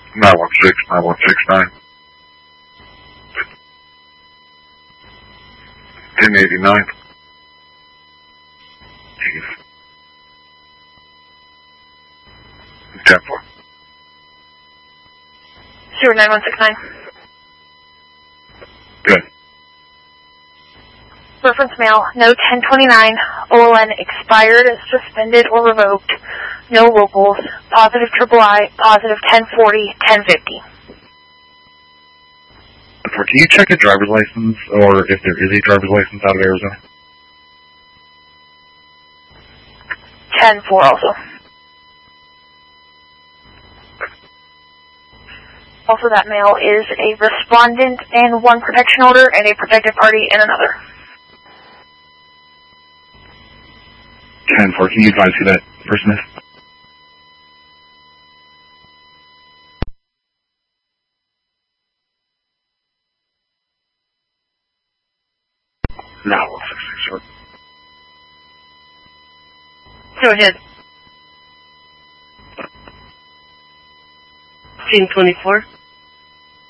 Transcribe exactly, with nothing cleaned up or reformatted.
nine one six, nine one six nine. ten eighty-nine. Jeez. ten four. Zero nine one six nine. Good. Reference mail, no ten twenty-nine, O L N expired, suspended, or revoked. No locals. Positive triple I, positive ten forty, ten fifty. Can you check a driver's license, or if there is a driver's license out of Arizona? ten four also. Also, that mail is a respondent and one protection order and a protected party in another. ten four, can you advise who that person is? No, one six six short. Go ahead. Scene twenty-four.